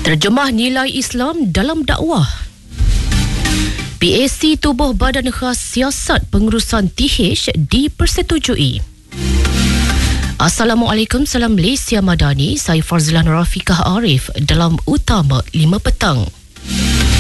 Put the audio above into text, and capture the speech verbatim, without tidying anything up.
Terjemah nilai Islam dalam dakwah. P A C tubuh Badan Khas Siasat Pengurusan T H dipersetujui. Assalamualaikum, salam Malaysia Madani. Saya Farzilan Rafiqah Arif dalam Utama lima Petang.